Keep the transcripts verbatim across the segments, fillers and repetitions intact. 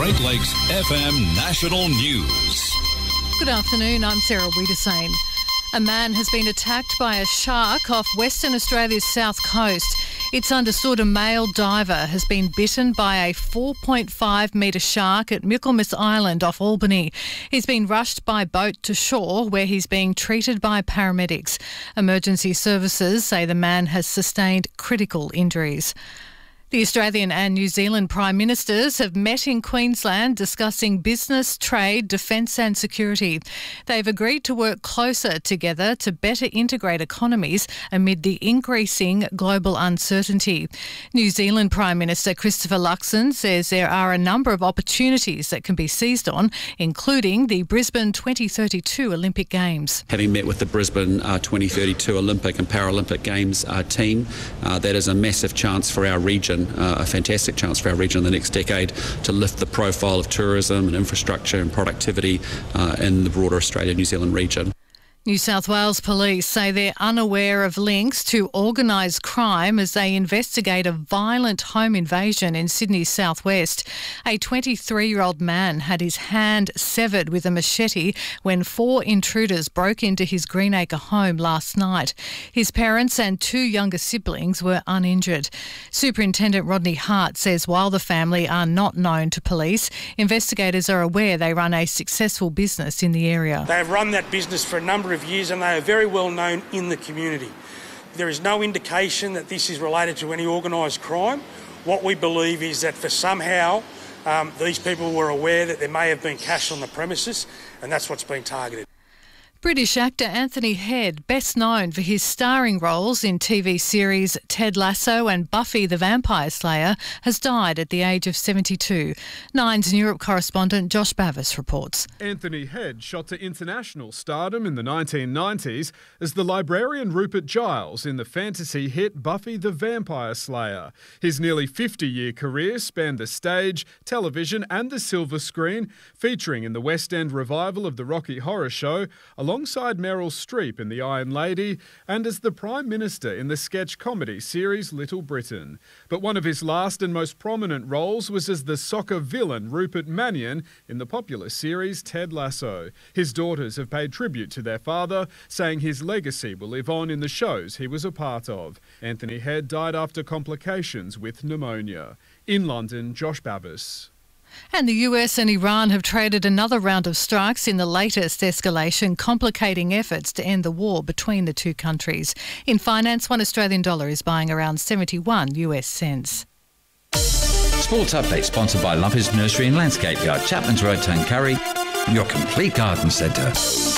Great Lakes F M National News. Good afternoon, I'm Sarah Wiedersane. A man has been attacked by a shark off Western Australia's south coast. It's understood a male diver has been bitten by a four point five metre shark at Michaelmas Island off Albany. He's been rushed by boat to shore where he's being treated by paramedics. Emergency services say the man has sustained critical injuries. The Australian and New Zealand Prime Ministers have met in Queensland discussing business, trade, defence and security. They've agreed to work closer together to better integrate economies amid the increasing global uncertainty. New Zealand Prime Minister Christopher Luxon says there are a number of opportunities that can be seized on, including the Brisbane twenty thirty-two Olympic Games. Having met with the Brisbane uh, twenty thirty-two Olympic and Paralympic Games uh, team, uh, that is a massive chance for our region. Uh, a fantastic chance for our region in the next decade to lift the profile of tourism and infrastructure and productivity uh, in the broader Australia-New Zealand region. New South Wales police say they're unaware of links to organised crime as they investigate a violent home invasion in Sydney's southwest. A twenty-three-year-old man had his hand severed with a machete when four intruders broke into his Greenacre home last night. His parents and two younger siblings were uninjured. Superintendent Rodney Hart says while the family are not known to police, investigators are aware they run a successful business in the area. They have run that business for a number of years and they are very well known in the community. There is no indication that this is related to any organised crime. What we believe is that for somehow um, these people were aware that there may have been cash on the premises, and that's what's been targeted. British actor Anthony Head, best known for his starring roles in T V series Ted Lasso and Buffy the Vampire Slayer, has died at the age of seventy-two. Nine's Europe correspondent Josh Bavis reports. Anthony Head shot to international stardom in the nineteen nineties as the librarian Rupert Giles in the fantasy hit Buffy the Vampire Slayer. His nearly fifty-year career spanned the stage, television and the silver screen, featuring in the West End revival of the Rocky Horror Show, alongside Meryl Streep in The Iron Lady and as the Prime Minister in the sketch comedy series Little Britain. But one of his last and most prominent roles was as the soccer villain Rupert Mannion in the popular series Ted Lasso. His daughters have paid tribute to their father, saying his legacy will live on in the shows he was a part of. Anthony Head died after complications with pneumonia. In London, Josh Bavis. And the U S and Iran have traded another round of strikes in the latest escalation, complicating efforts to end the war between the two countries. In finance, one Australian dollar is buying around seventy-one U S cents. Sports Update sponsored by Lumpers Nursery and Landscape Yard, Chapman's Road, Tuncurry, your complete garden centre.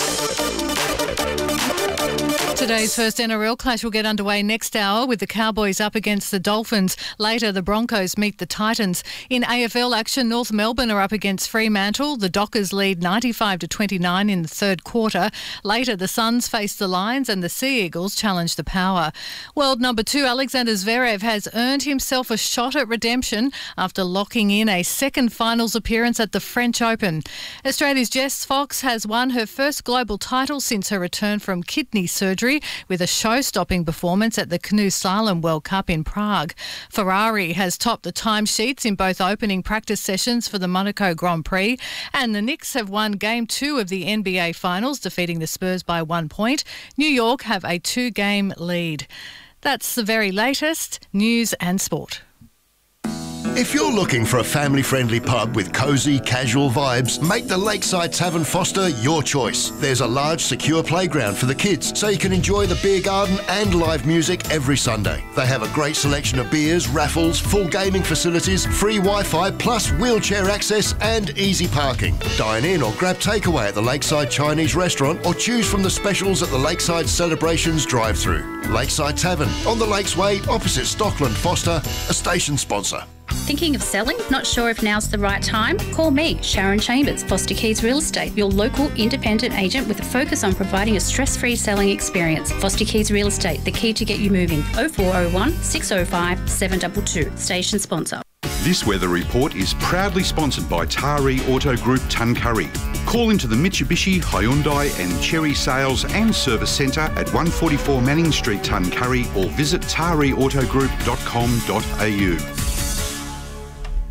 Today's first N R L clash will get underway next hour with the Cowboys up against the Dolphins. Later, the Broncos meet the Titans. In A F L action, North Melbourne are up against Fremantle. The Dockers lead ninety-five to twenty-nine in the third quarter. Later, the Suns face the Lions and the Sea Eagles challenge the Power. World number two, Alexander Zverev, has earned himself a shot at redemption after locking in a second finals appearance at the French Open. Australia's Jess Fox has won her first global title since her return from kidney surgery, with a show-stopping performance at the Canoe Slalom World Cup in Prague. Ferrari has topped the timesheets in both opening practice sessions for the Monaco Grand Prix, and the Knicks have won Game two of the N B A Finals, defeating the Spurs by one point. New York have a two-game lead. That's the very latest news and sport. If you're looking for a family-friendly pub with cosy, casual vibes, make the Lakeside Tavern Foster your choice. There's a large, secure playground for the kids, so you can enjoy the beer garden and live music every Sunday. They have a great selection of beers, raffles, full gaming facilities, free Wi-Fi, plus wheelchair access and easy parking. Dine in or grab takeaway at the Lakeside Chinese Restaurant or choose from the specials at the Lakeside Celebrations drive-thru. Lakeside Tavern, on the Lakes Way, opposite Stockland Foster, a station sponsor. Thinking of selling? Not sure if now's the right time? Call me, Sharon Chambers, Foster Keys Real Estate, your local independent agent with a focus on providing a stress-free selling experience. Foster Keys Real Estate, the key to get you moving. oh four oh one, six oh five, seven two two. Station sponsor. This weather report is proudly sponsored by Taree Auto Group Tuncurry. Call into the Mitsubishi, Hyundai and Chery Sales and Service Centre at one forty-four Manning Street, Tuncurry, or visit taree auto group dot com dot a u.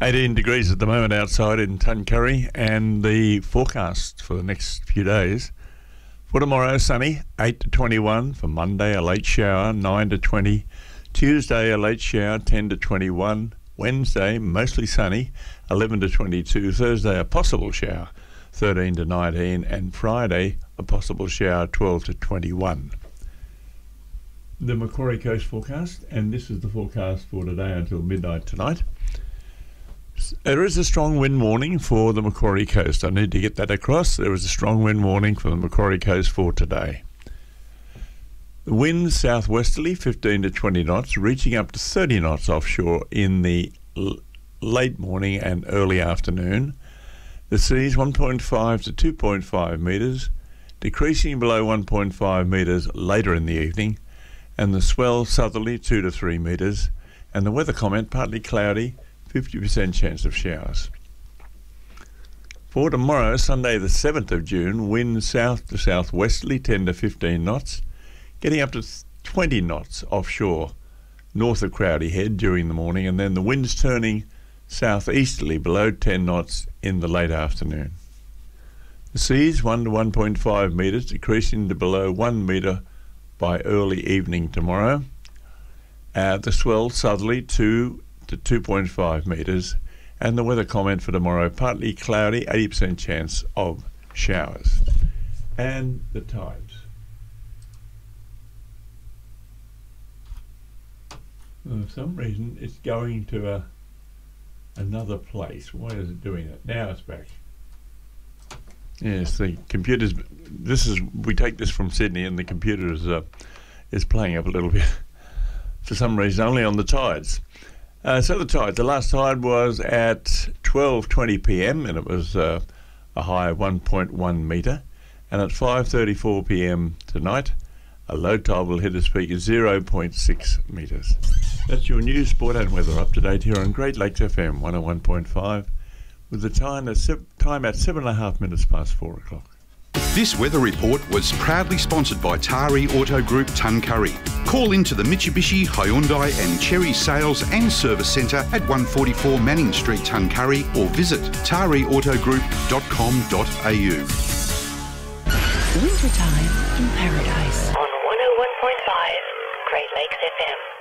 eighteen degrees at the moment outside in Tuncurry, and the forecast for the next few days. For tomorrow, sunny, eight to twenty-one. For Monday, a late shower, nine to twenty. Tuesday, a late shower, ten to twenty-one. Wednesday, mostly sunny, eleven to twenty-two. Thursday, a possible shower, thirteen to nineteen. And Friday, a possible shower, twelve to twenty-one. The Macquarie Coast forecast, and this is the forecast for today until midnight tonight. There is a strong wind warning for the Macquarie Coast. I need to get that across. There is a strong wind warning for the Macquarie Coast for today. The wind southwesterly, fifteen to twenty knots, reaching up to thirty knots offshore in the l- late morning and early afternoon. The seas one point five to two point five metres, decreasing below one point five metres later in the evening, and the swell southerly two to three metres, and the weather comment partly cloudy, fifty percent chance of showers. For tomorrow, Sunday the seventh of June, wind south to southwesterly ten to fifteen knots, getting up to twenty knots offshore north of Crowdy Head during the morning, and then the winds turning southeasterly below ten knots in the late afternoon. The seas one to one point five metres, decreasing to below one metre by early evening tomorrow. Uh, the swell southerly two to two point five metres, and the weather comment for tomorrow, partly cloudy, eighty percent chance of showers. And the tides. For some reason it's going to a, another place. Why is it doing that? Now it's back. Yes, the computer's, this is, we take this from Sydney, and the computer is, uh, is playing up a little bit for some reason, only on the tides. Uh, so the tide, the last tide was at twelve twenty p m, and it was uh, a high of one point one metre. And at five thirty-four p m tonight, a low tide will hit its peak at zero point six metres. That's your news, sport and weather up to date here on Great Lakes F M one oh one point five, with the time at, se- time at seven and a half minutes past four o'clock. This weather report was proudly sponsored by Tari Auto Group Tuncurry. Call into the Mitsubishi, Hyundai and Cherry Sales and Service Centre at one forty-four Manning Street, Tuncurry, or visit tari auto group dot com dot a u. Wintertime in Paradise on one oh one point five Great Lakes F M.